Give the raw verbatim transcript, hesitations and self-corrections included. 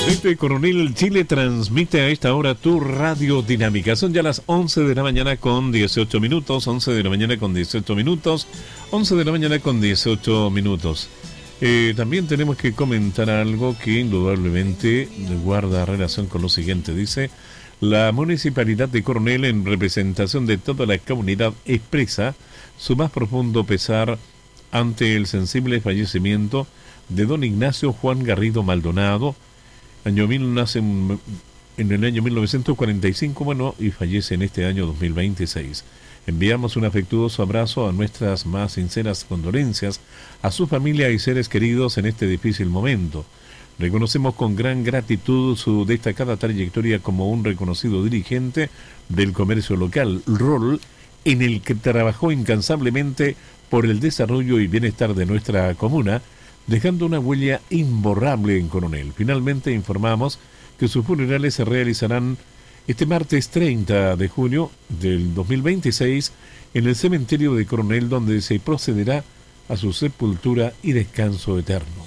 Desde Coronel Chile transmite a esta hora tu radio dinámica. Son ya las once de la mañana con dieciocho minutos, once de la mañana con dieciocho minutos, once de la mañana con dieciocho minutos. Eh, también tenemos que comentar algo que indudablemente guarda relación con lo siguiente. Dice, la Municipalidad de Coronel, en representación de toda la comunidad, expresa su más profundo pesar ante el sensible fallecimiento de don Ignacio Juan Garrido Maldonado. Año mil, nace en, en el año mil novecientos cuarenta y cinco, bueno, y fallece en este año dos mil veintiséis. Enviamos un afectuoso abrazo, a nuestras más sinceras condolencias a su familia y seres queridos en este difícil momento. Reconocemos con gran gratitud su destacada trayectoria como un reconocido dirigente del comercio local, rol en el que trabajó incansablemente por el desarrollo y bienestar de nuestra comuna, dejando una huella imborrable en Coronel. Finalmente informamos que sus funerales se realizarán este martes treinta de junio del dos mil veintiséis en el cementerio de Coronel, donde se procederá a su sepultura y descanso eterno.